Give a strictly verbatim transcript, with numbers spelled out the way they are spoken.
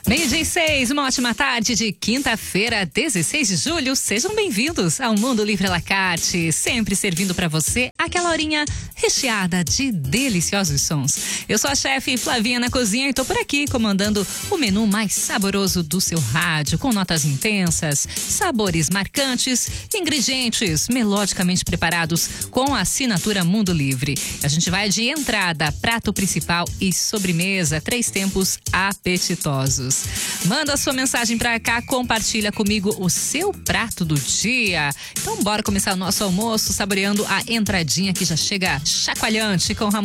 Meio-dia e seis, uma ótima tarde de quinta-feira, dezesseis de julho. Sejam bem-vindos ao Mundo Livre à la carte, sempre servindo para você aquela horinha recheada de deliciosos sons. Eu sou a chefe Flavinha na cozinha e tô por aqui comandando o menu mais saboroso do seu rádio, com notas intensas, sabores marcantes, ingredientes melodicamente preparados com a assinatura Mundo Livre. A gente vai de entrada, prato principal e sobremesa, três tempos apetitosos. Manda a sua mensagem pra cá, compartilha comigo o seu prato do dia. Então bora começar o nosso almoço saboreando a entradinha que já chega chacoalhante com